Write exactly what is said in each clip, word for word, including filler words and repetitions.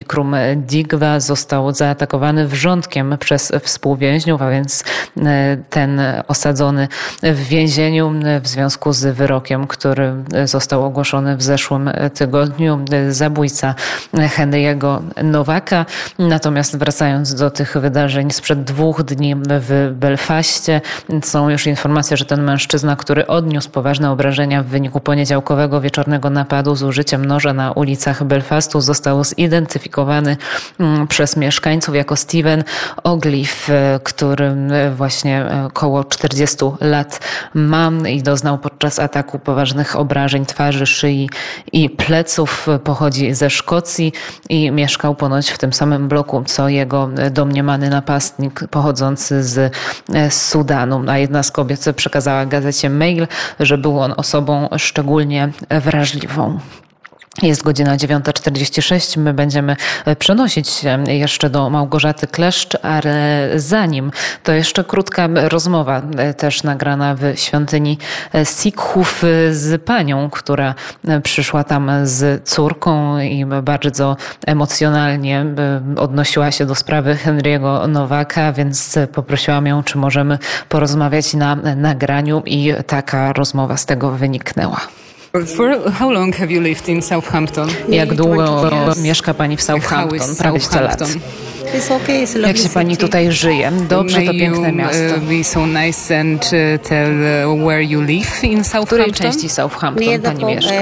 Bikram Digwa został zaatakowany wrzątkiem przez współwięźniów, a więc ten osadzony w więzieniu w związku z wyrokiem, który został ogłoszony w zeszłym tygodniu. Zabójca Henry'ego Nowaka. Natomiast wracając do tych wydarzeń sprzed dwóch dni w Belfaście, są już informacje, że ten mężczyzna, który odniósł poważne obrażenia w wyniku poniedziałkowego wieczornego napadu z użyciem noża na ulicach Belfastu, został zidentyfikowany przez mieszkańców jako Stephen Ogliffe, który właśnie około czterdziestu lat ma i doznał podczas ataku poważnych obrażeń twarzy, szyi i pleców. Pochodzi ze Szkocji i mieszkał ponoć w tym samym bloku, co jego domniemany napastnik pochodzący z Sudanu. A jedna z kobiet przekazała gazecie Mail, że był on osobą szczególnie wrażliwą. Jest godzina dziewiąta czterdzieści sześć. My będziemy przenosić się jeszcze do Małgorzaty Kleszcz, ale zanim to jeszcze krótka rozmowa też nagrana w świątyni Sikhów z panią, która przyszła tam z córką i bardzo emocjonalnie odnosiła się do sprawy Henry'ego Nowaka, więc poprosiłam ją, czy możemy porozmawiać na nagraniu i taka rozmowa z tego wyniknęła. For how long have you lived in Southampton? Jak długo mieszka pani w Southampton? Prawie sto lat. Jak się pani tutaj żyje? Dobrze, to piękne miasto. Be so nice and tell where you live in Southampton? W której części Southampton pani mieszka?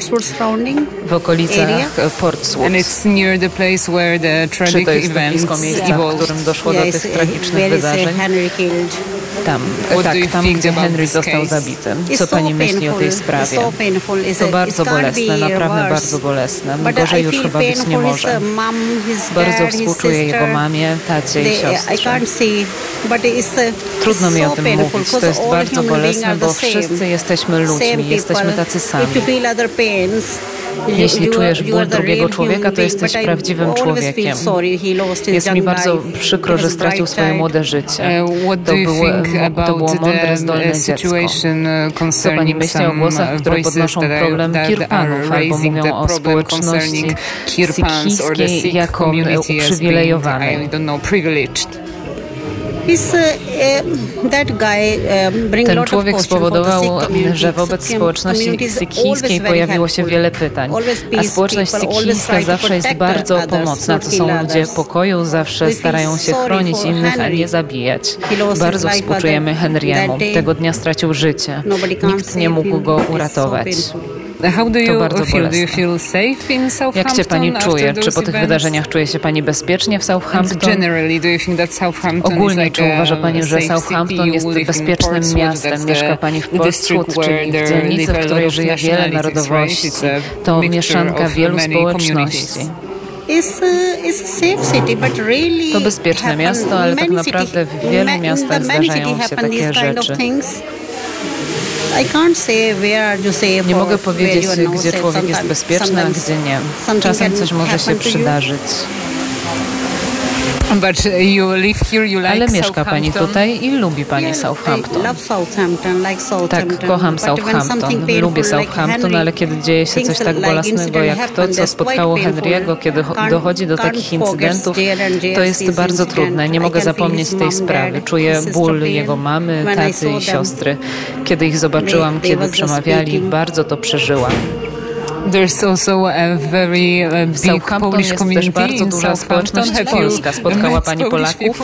W okolicach Portsmouth. And it's near the place where the tragic events blisko miejsca, w którym doszło do tych tragicznych wydarzeń? Tam, tak, tam gdzie Henry został zabity. Co pani myśli o tej sprawie? To bardzo bolesne, naprawdę bardzo bolesne. Gorzej już chyba być nie może. Bardzo współczuję jego mamie, tacie i siostrze. Trudno mi o tym mówić. To jest bardzo bolesne, bo wszyscy jesteśmy ludźmi, jesteśmy tacy sami. Jeśli czujesz ból drugiego człowieka, to jesteś prawdziwym człowiekiem. Jest mi bardzo przykro, że stracił swoje młode życie. To było, to było mądre, zdolne dziecko. Co pani myśli o głosach, które podnoszą problem Kirpanów albo mówią o społeczności sikhijskiej jako uprzywilejowanej? Ten człowiek spowodował, że wobec społeczności sikhijskiej pojawiło się wiele pytań. A społeczność sikhijska zawsze jest bardzo pomocna. To są ludzie pokoju, zawsze starają się chronić innych, a nie zabijać. Bardzo współczujemy Henry'emu. Tego dnia stracił życie. Nikt nie mógł go uratować. How do you to bardzo feel? Do you feel safe in Southampton? Jak się pani czuje? Czy po tych events? wydarzeniach czuje się pani bezpiecznie w Southampton? Generally, do you think that Southampton Ogólnie, like czy uważa pani, że Southampton jest bezpiecznym miastem? Mieszka pani w Portsmouth, czyli w dzielnicy, w której żyje wiele narodowości. To mieszanka wielu społeczności. To bezpieczne miasto, ale tak naprawdę w wielu miastach zdarzają się takie rzeczy. Nie mogę powiedzieć, gdzie człowiek jest bezpieczny, a gdzie nie. Czasem coś może się przydarzyć. But you live here, you like Ale mieszka pani tutaj i lubi pani Southampton. Tak, kocham Southampton, lubię Southampton, ale kiedy dzieje się coś tak bolesnego jak to, co spotkało Henry'ego, kiedy dochodzi do takich incydentów, to jest bardzo trudne. Nie mogę zapomnieć tej sprawy. Czuję ból jego mamy, taty i siostry. Kiedy ich zobaczyłam, kiedy przemawiali, bardzo to przeżyłam. There's also a very uh, big Polish jest też bardzo duża społeczność polska. Spotkała pani Polaków?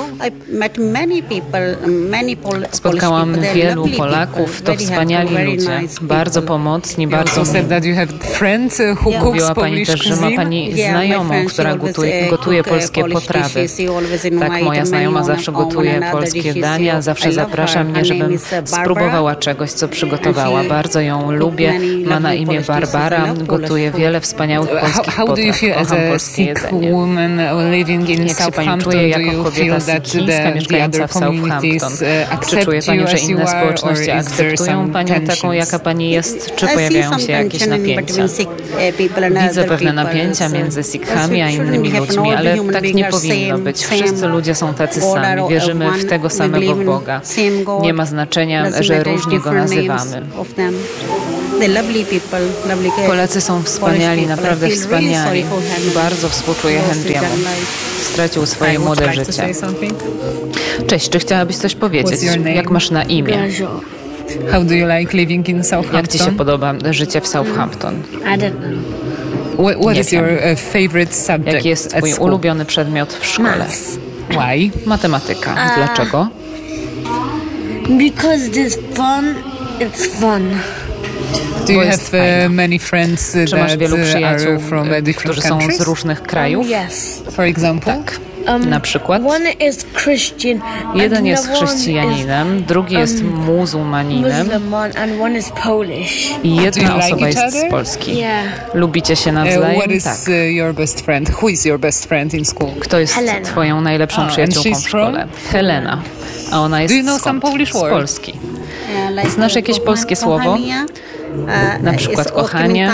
Spotkałam wielu Polaków. To wspaniali ludzie. Bardzo pomocni, bardzo mili. Mówiła pani też, że ma pani znajomą, która gotuje, gotuje polskie potrawy. Tak, moja znajoma zawsze gotuje polskie dania. Zawsze zaprasza mnie, żebym spróbowała czegoś, co przygotowała. Bardzo ją lubię. Ma na imię Barbara. Gotuje wiele wspaniałych polskich potraw. Kocham polskie jedzenie. Jak się pani czuje jako kobieta sikhijska mieszkająca w Southampton? Czy czuje pani, że inne społeczności akceptują panią taką, jaka pani jest? Czy pojawiają się jakieś napięcia? Widzę pewne napięcia między Sikhami a innymi ludźmi, ale tak nie powinno być. Wszyscy ludzie są tacy sami. Wierzymy w tego samego Boga. Nie ma znaczenia, że różnie Go nazywamy. Polacy są wspaniali, naprawdę wspaniali. Bardzo współczuję Henry'emu. Stracił swoje młode życie. Cześć, czy chciałabyś coś powiedzieć? Jak masz na imię? How do you like living in Southampton? Jak ci się podoba życie w Southampton? I don't know. What, what is your uh, favorite subject? Jaki jest twój ulubiony przedmiot w szkole? Maths. Why? Matematyka. Dlaczego? Because it's fun. It's fun. Do you Bo have jest fajne. uh, many friends uh, Czy masz that wielu uh, przyjaciół, are from uh, different którzy są countries? z różnych krajów? Yes. For example? Tak. Na przykład One is Christian. jeden and jest the one chrześcijaninem, drugi jest is muzułmaninem Muslim and one is Polish. i Do you jedna like osoba each jest z other? Polski. Yeah. Lubicie się Uh, nawzajem? what is Tak. uh, your best friend? Who is your best friend in school? Kto jest Helena. twoją najlepszą Ah, przyjaciółką and w she's szkole? Helena. A ona jest Do you know some skąd? Polish Z word? Polski. Znasz jakieś polskie słowo? Na przykład kochanie.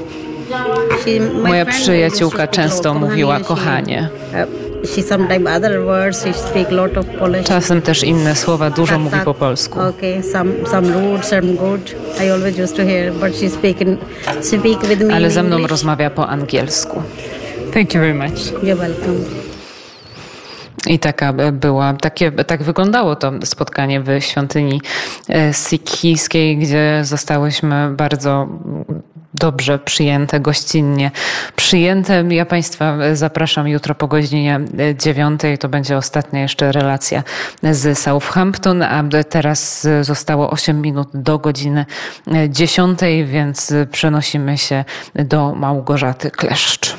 Moja przyjaciółka często mówiła kochanie. She sometimes other words, she speak lot of Polish. Czasem też inne słowa dużo mówi po polsku. Okay, some some rude, some good. I always used to hear, but she speak in, speak with me. Ale in ze mną English. rozmawia po angielsku. Thank you very much. You're welcome. I taka była, takie, tak wyglądało to spotkanie w świątyni sikhijskiej, gdzie zostałyśmy bardzo dobrze przyjęte, gościnnie przyjęte. Ja Państwa zapraszam jutro po godzinie dziewiątej. To będzie ostatnia jeszcze relacja z Southampton, a teraz zostało osiem minut do godziny dziesiątej, więc przenosimy się do Małgorzaty Kleszcz.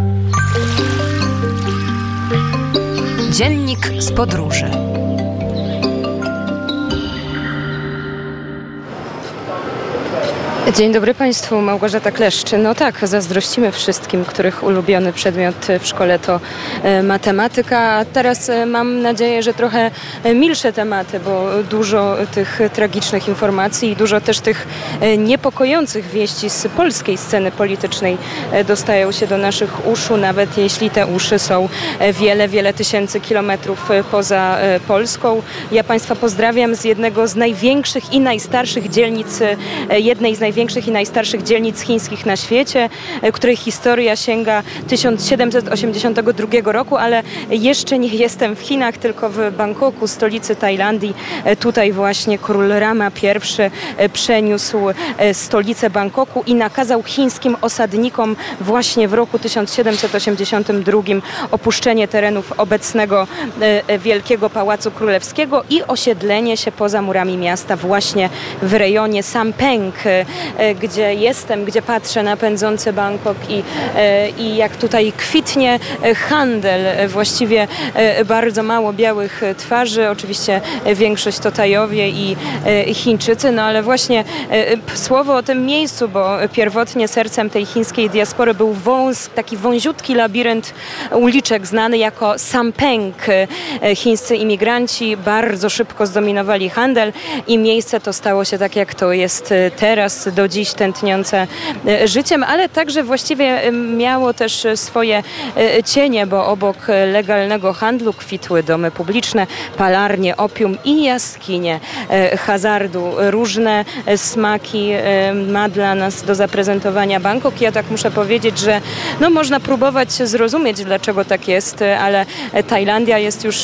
Dziennik z podróży. Dzień dobry Państwu, Małgorzata Kleszcz. No tak, zazdrościmy wszystkim, których ulubiony przedmiot w szkole to matematyka. A teraz mam nadzieję, że trochę milsze tematy, bo dużo tych tragicznych informacji i dużo też tych niepokojących wieści z polskiej sceny politycznej dostają się do naszych uszu, nawet jeśli te uszy są wiele, wiele tysięcy kilometrów poza Polską. Ja Państwa pozdrawiam z jednego z największych i najstarszych dzielnic, jednej z największych i najstarszych dzielnic chińskich na świecie, której historia sięga tysiąc siedemset osiemdziesiątego drugiego roku, ale jeszcze nie jestem w Chinach, tylko w Bangkoku, stolicy Tajlandii. Tutaj właśnie król Rama pierwszy przeniósł stolicę Bangkoku i nakazał chińskim osadnikom właśnie w roku tysiąc siedemset osiemdziesiątym drugim opuszczenie terenów obecnego Wielkiego Pałacu Królewskiego i osiedlenie się poza murami miasta właśnie w rejonie Sampeng, gdzie jestem, gdzie patrzę na pędzący Bangkok i, i jak tutaj kwitnie handel. Właściwie bardzo mało białych twarzy, oczywiście większość to Tajowie i Chińczycy, no ale właśnie słowo o tym miejscu, bo pierwotnie sercem tej chińskiej diaspory był wąs, taki wąziutki labirynt uliczek znany jako Sampeng. Chińscy imigranci bardzo szybko zdominowali handel i miejsce to stało się tak, jak to jest teraz, do dziś tętniące życiem, ale także właściwie miało też swoje cienie, bo obok legalnego handlu kwitły domy publiczne, palarnie, opium i jaskinie hazardu. Różne smaki ma dla nas do zaprezentowania Bangkok. Ja tak muszę powiedzieć, że no, można próbować zrozumieć, dlaczego tak jest, ale Tajlandia jest już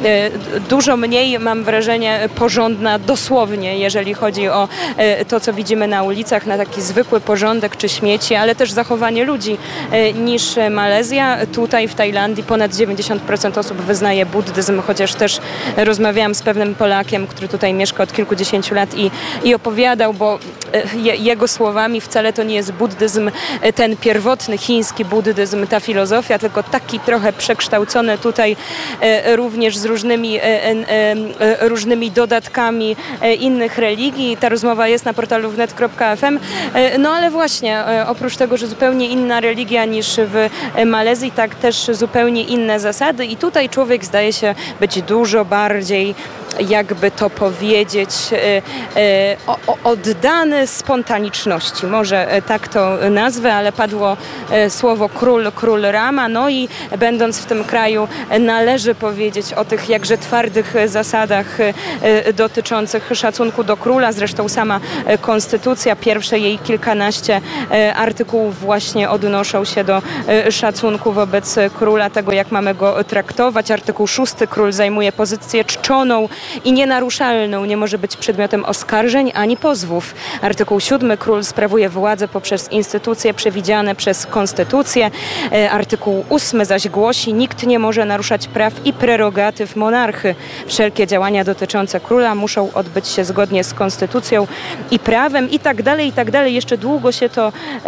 dużo mniej, mam wrażenie, porządna dosłownie, jeżeli chodzi o to, co widzimy na ulicach, na taki zwykły porządek czy śmieci, ale też zachowanie ludzi, niż Malezja. Tutaj w Tajlandii ponad dziewięćdziesiąt procent osób wyznaje buddyzm, chociaż też rozmawiałam z pewnym Polakiem, który tutaj mieszka od kilkudziesięciu lat i, i opowiadał, bo je, jego słowami wcale to nie jest buddyzm, ten pierwotny chiński buddyzm, ta filozofia, tylko taki trochę przekształcony tutaj również z różnymi, różnymi dodatkami innych religii. Ta rozmowa jest na portalu wnet kropka f m. No ale właśnie, oprócz tego, że zupełnie inna religia niż w Malezji, tak też zupełnie inne zasady i tutaj człowiek zdaje się być dużo bardziej jakby to powiedzieć, oddany spontaniczności. Może tak to nazwę, ale padło słowo król, król Rama. No i będąc w tym kraju należy powiedzieć o tych jakże twardych zasadach dotyczących szacunku do króla. Zresztą sama konstytucja, pierwsze jej kilkanaście artykułów właśnie odnoszą się do szacunku wobec króla, tego jak mamy go traktować. Artykuł szósty, król zajmuje pozycję czczoną i nienaruszalną, nie może być przedmiotem oskarżeń ani pozwów. Artykuł siódmy, król sprawuje władzę poprzez instytucje przewidziane przez konstytucję. Artykuł ósmy zaś głosi, nikt nie może naruszać praw i prerogatyw monarchy. Wszelkie działania dotyczące króla muszą odbyć się zgodnie z konstytucją i prawem i tak dalej, i tak dalej. Jeszcze długo się to,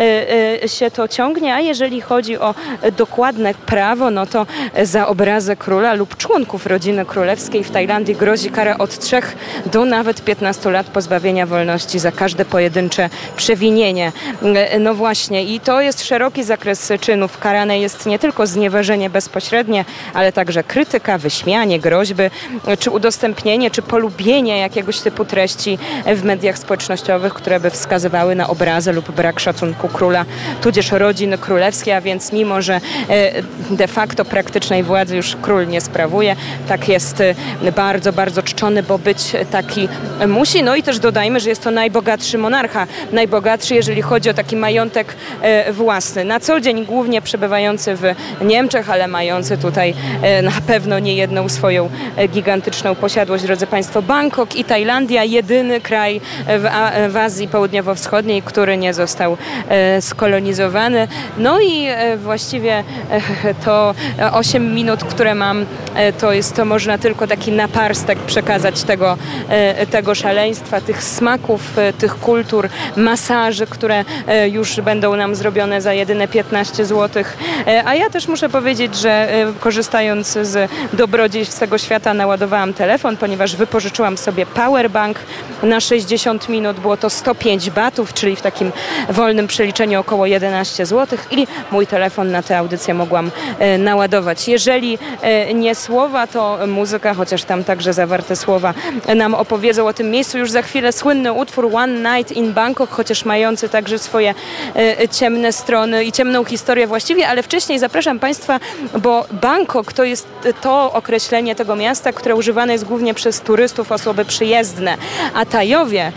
się to ciągnie, a jeżeli chodzi o dokładne prawo, no to za obrazę króla lub członków rodziny królewskiej w Tajlandii grozi kara od trzech do nawet piętnastu lat pozbawienia wolności za każde pojedyncze przewinienie. No właśnie, i to jest szeroki zakres czynów. Karane jest nie tylko znieważenie bezpośrednie, ale także krytyka, wyśmianie, groźby, czy udostępnienie, czy polubienie jakiegoś typu treści w mediach społecznościowych, które by wskazywały na obrazę lub brak szacunku króla, tudzież rodziny królewskiej, a więc mimo, że de facto praktycznej władzy już król nie sprawuje, tak jest bardzo, bardzo czczony, bo być taki musi. No i też dodajmy, że jest to najbogatszy monarcha. Najbogatszy, jeżeli chodzi o taki majątek własny. Na co dzień głównie przebywający w Niemczech, ale mający tutaj na pewno nie jedną swoją gigantyczną posiadłość. Drodzy Państwo, Bangkok i Tajlandia, jedyny kraj w, A- w Azji Południowo-Wschodniej, który nie został skolonizowany. No i właściwie to osiem minut, które mam, to jest to można tylko taki naparstek przekazać tego, tego szaleństwa, tych smaków, tych kultur, masaży, które już będą nam zrobione za jedyne piętnaście złotych. A ja też muszę powiedzieć, że korzystając z dobrodziejstw tego świata naładowałam telefon, ponieważ wypożyczyłam sobie powerbank na sześćdziesiąt minut. Było to sto pięć batów, czyli w takim wolnym przeliczeniu około jedenaście złotych i mój telefon na tę audycję mogłam naładować. Jeżeli nie słowa, to muzyka, chociaż tam także zawarte słowa nam opowiedzą o tym miejscu. Już za chwilę słynny utwór One Night in Bangkok, chociaż mający także swoje ciemne strony i ciemną historię właściwie, ale wcześniej zapraszam Państwa, bo Bangkok to jest to określenie tego miasta, które używane jest głównie przez turystów, osoby przyjezdne, a Tajowie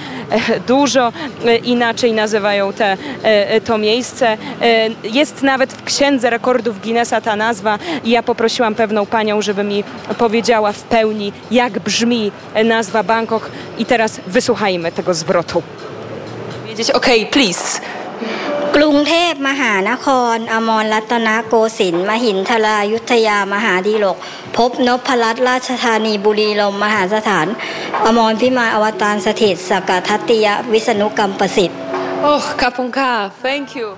dużo inaczej nazywają te, to miejsce. Jest nawet w Księdze Rekordów Guinnessa ta nazwa i ja poprosiłam pewną panią, żeby mi powiedziała w pełni, jak brzmi nazwa Bangkok i teraz wysłuchajmy tego zwrotu. Wiedzieć, okej, okay, please. กรุงเทพมหานครอมรรัตนโกสินทร์มหินทรายุทธยามหาดีลกพบนพรัตน์ราชธานีบุรีรมย์มหาสถานอมรพิมายอวตารสถิตสกทัตติยวิษณุกรรมประสิทธิ์ Och, kapunka, thank you.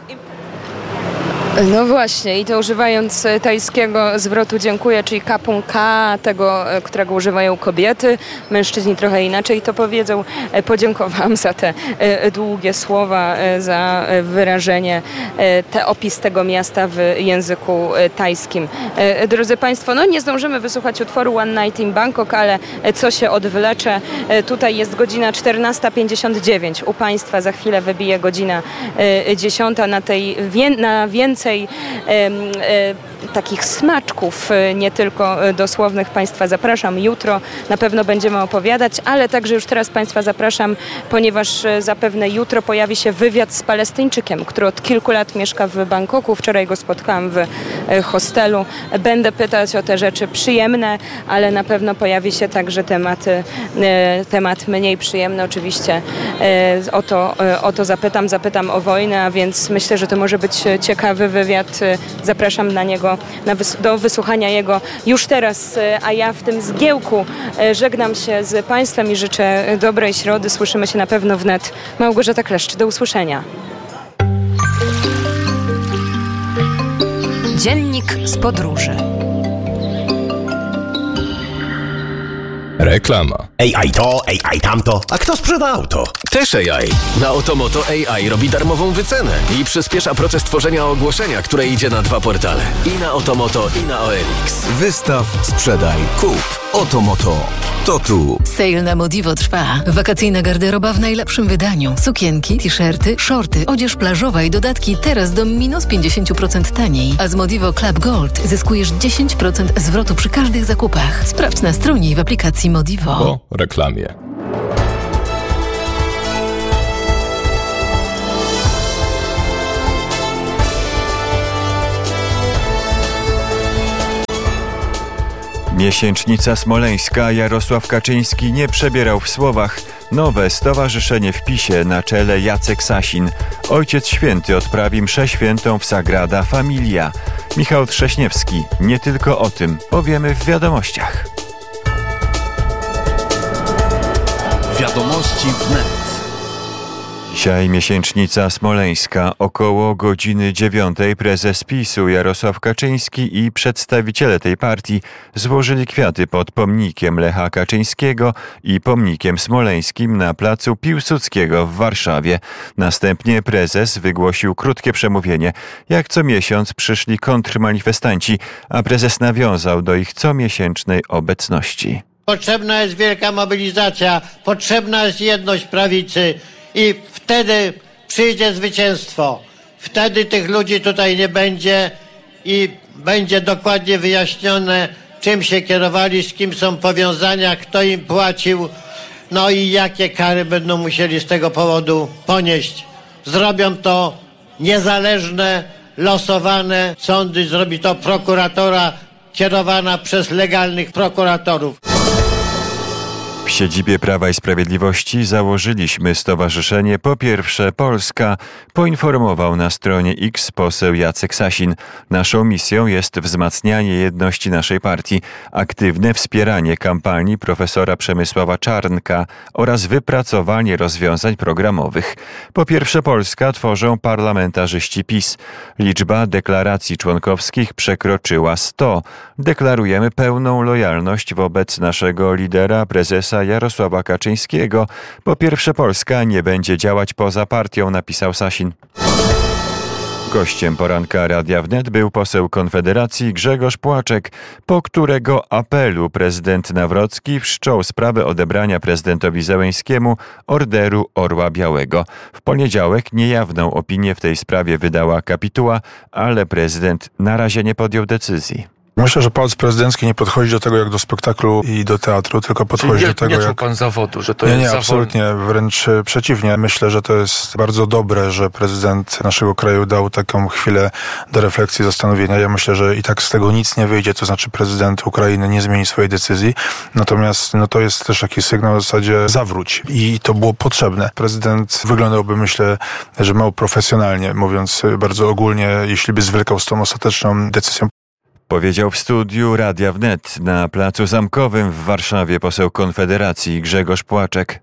No właśnie, i to używając tajskiego zwrotu dziękuję, czyli kapunka, tego, którego używają kobiety. Mężczyźni trochę inaczej to powiedzą. Podziękowałam za te długie słowa, za wyrażenie, te opis tego miasta w języku tajskim. Drodzy Państwo, no nie zdążymy wysłuchać utworu One Night in Bangkok, ale co się odwlecze. Tutaj jest godzina czternasta pięćdziesiąt dziewięć. U Państwa za chwilę wybije godzina dziesiąta. Na tej, na więcej E, e, takich smaczków, nie tylko dosłownych, Państwa zapraszam. Jutro na pewno będziemy opowiadać, ale także już teraz Państwa zapraszam, ponieważ zapewne jutro pojawi się wywiad z Palestyńczykiem, który od kilku lat mieszka w Bangkoku. Wczoraj go spotkałam w hostelu. Będę pytać o te rzeczy przyjemne, ale na pewno pojawi się także tematy, temat mniej przyjemny. Oczywiście o to, o to zapytam, zapytam o wojnę, a więc myślę, że to może być ciekawy wywiad. Zapraszam na niego, na wys- do wysłuchania jego już teraz, a ja w tym zgiełku żegnam się z Państwem i życzę dobrej środy. Słyszymy się na pewno wnet. Małgorzata Kleszcz, do usłyszenia. Dziennik z podróży. Reklama. A I to, A I tamto. A kto sprzeda auto? Też A I. Na Otomoto A I robi darmową wycenę i przyspiesza proces tworzenia ogłoszenia, które idzie na dwa portale. I na Otomoto, i na O L X. Wystaw, sprzedaj, kup. Otomoto. To tu. Sale na Modivo trwa. Wakacyjna garderoba w najlepszym wydaniu. Sukienki, t-shirty, shorty, odzież plażowa i dodatki teraz do minus pięćdziesiąt procent taniej. A z Modivo Club Gold zyskujesz dziesięć procent zwrotu przy każdych zakupach. Sprawdź na stronie i w aplikacji Modivo. Po reklamie. Miesięcznica smoleńska. Jarosław Kaczyński nie przebierał w słowach. Nowe stowarzyszenie w PiSie na czele Jacek Sasin. Ojciec Święty odprawi mszę świętą w Sagrada Familia. Michał Trześniewski. Nie tylko o tym powiemy w wiadomościach. Wiadomości wnet. Dzisiaj miesięcznica smoleńska. Około godziny dziewiątej prezes PiSu Jarosław Kaczyński i przedstawiciele tej partii złożyli kwiaty pod pomnikiem Lecha Kaczyńskiego i pomnikiem smoleńskim na placu Piłsudskiego w Warszawie. Następnie prezes wygłosił krótkie przemówienie. Jak co miesiąc przyszli kontrmanifestanci, a prezes nawiązał do ich comiesięcznej obecności. Potrzebna jest wielka mobilizacja, potrzebna jest jedność prawicy. I wtedy przyjdzie zwycięstwo. Wtedy tych ludzi tutaj nie będzie i będzie dokładnie wyjaśnione, czym się kierowali, z kim są powiązania, kto im płacił, no i jakie kary będą musieli z tego powodu ponieść. Zrobią to niezależne, losowane sądy, zrobi to prokuratora kierowana przez legalnych prokuratorów. W siedzibie Prawa i Sprawiedliwości założyliśmy stowarzyszenie Po Pierwsze Polska, poinformował na stronie X poseł Jacek Sasin. Naszą misją jest wzmacnianie jedności naszej partii, aktywne wspieranie kampanii profesora Przemysława Czarnka oraz wypracowanie rozwiązań programowych. Po Pierwsze Polska tworzą parlamentarzyści PiS. Liczba deklaracji członkowskich przekroczyła sto. Deklarujemy pełną lojalność wobec naszego lidera, prezesa Jarosława Kaczyńskiego. Po Pierwsze Polska nie będzie działać poza partią, napisał Sasin. Gościem poranka Radia Wnet był poseł Konfederacji Grzegorz Płaczek, po którego apelu prezydent Nawrocki wszczął sprawę odebrania prezydentowi Zełenskiemu Orderu Orła Białego. W poniedziałek niejawną opinię w tej sprawie wydała kapituła, ale prezydent na razie nie podjął decyzji. Myślę, że pałac prezydencki nie podchodzi do tego jak do spektaklu i do teatru, tylko podchodzi nie, do tego nie jak... czuł pan zawodu, że to nie, jest Nie, zawód. absolutnie, wręcz przeciwnie. Myślę, że to jest bardzo dobre, że prezydent naszego kraju dał taką chwilę do refleksji, zastanowienia. Ja myślę, że i tak z tego nic nie wyjdzie, to znaczy prezydent Ukrainy nie zmieni swojej decyzji. Natomiast no to jest też taki sygnał w zasadzie zawróć. I to było potrzebne. Prezydent wyglądałby, myślę, że mało profesjonalnie, mówiąc bardzo ogólnie, jeśli by zwlekał z tą ostateczną decyzją. Powiedział w studiu Radia Wnet na Placu Zamkowym w Warszawie poseł Konfederacji Grzegorz Płaczek.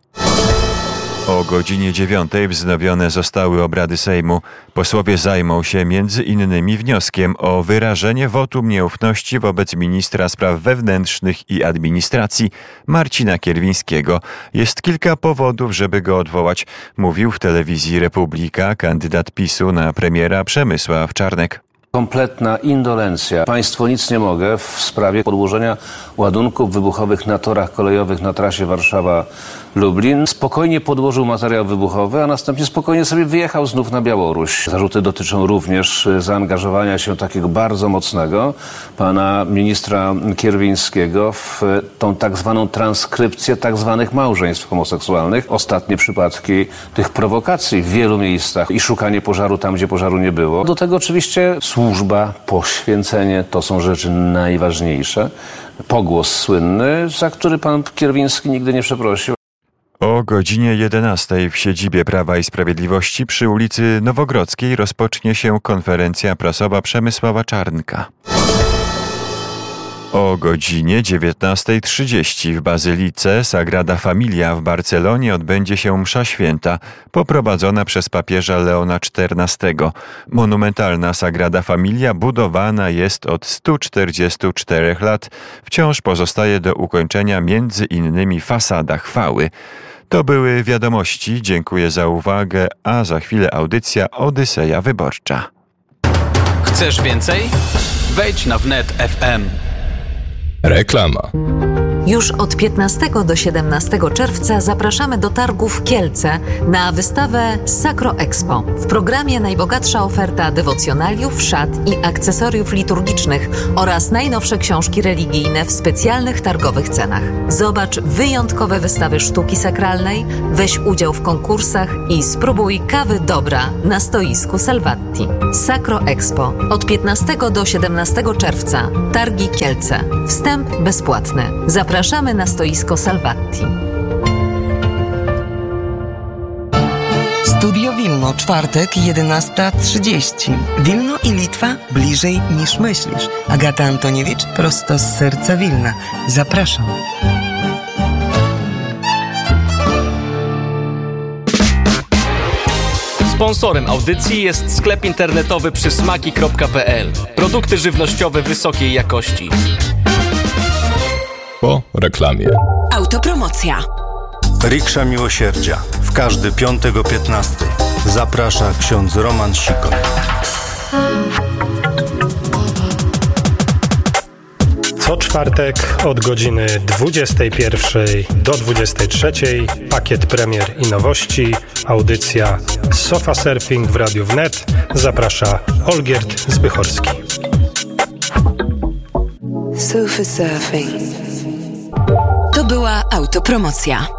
O godzinie dziewiątej wznowione zostały obrady Sejmu. Posłowie zajmą się między innymi wnioskiem o wyrażenie wotum nieufności wobec ministra spraw wewnętrznych i administracji Marcina Kierwińskiego. Jest kilka powodów, żeby go odwołać, mówił w telewizji Republika kandydat PiSu na premiera Przemysław Czarnek. Kompletna indolencja. Państwo nic nie mogę w sprawie podłożenia ładunków wybuchowych na torach kolejowych na trasie Warszawa-Lublin. Spokojnie podłożył materiał wybuchowy, a następnie spokojnie sobie wyjechał znów na Białoruś. Zarzuty dotyczą również zaangażowania się takiego bardzo mocnego pana ministra Kierwińskiego w tą tak zwaną transkrypcję tak zwanych małżeństw homoseksualnych. Ostatnie przypadki tych prowokacji w wielu miejscach i szukanie pożaru tam, gdzie pożaru nie było. Do tego oczywiście służba, poświęcenie to są rzeczy najważniejsze. Pogłos słynny, za który pan Kierwiński nigdy nie przeprosił. O godzinie jedenastej w siedzibie Prawa i Sprawiedliwości przy ulicy Nowogrodzkiej rozpocznie się konferencja prasowa Przemysława Czarnka. O godzinie dziewiętnasta trzydzieści w Bazylice Sagrada Familia w Barcelonie odbędzie się msza święta, poprowadzona przez papieża Leona czternastego. Monumentalna Sagrada Familia budowana jest od stu czterdziestu czterech lat. Wciąż pozostaje do ukończenia między innymi fasada chwały. To były wiadomości. Dziękuję za uwagę, a za chwilę audycja Odyseja Wyborcza. Chcesz więcej? Wejdź na wnet kropka ef em. Reklama. Już od piętnastego do siedemnastego czerwca zapraszamy do targów Kielce na wystawę Sacro Expo. W programie najbogatsza oferta dewocjonaliów, szat i akcesoriów liturgicznych oraz najnowsze książki religijne w specjalnych targowych cenach. Zobacz wyjątkowe wystawy sztuki sakralnej, weź udział w konkursach i spróbuj kawy dobra na stoisku Salvatti. Sacro Expo od piętnastego do siedemnastego czerwca. Targi Kielce. Wstęp bezpłatny. Zapraszamy Zapraszamy na stoisko Salvatti. Studio Wilno, czwartek, jedenasta trzydzieści. Wilno i Litwa bliżej niż myślisz. Agata Antoniewicz, prosto z serca Wilna. Zapraszam. Sponsorem audycji jest sklep internetowy przysmaki kropka pe el. Produkty żywnościowe wysokiej jakości. Po reklamie. Autopromocja. Riksza Miłosierdzia. W każdy piątek o piętnastej. Zaprasza ksiądz Roman Sikor. Co czwartek od godziny dwudziestej pierwszej do dwudziestej trzeciej pakiet premier i nowości, audycja Sofa Surfing w Radiu Wnet. Zaprasza Olgierd Zbychorski. Sofa Surfing. To była autopromocja.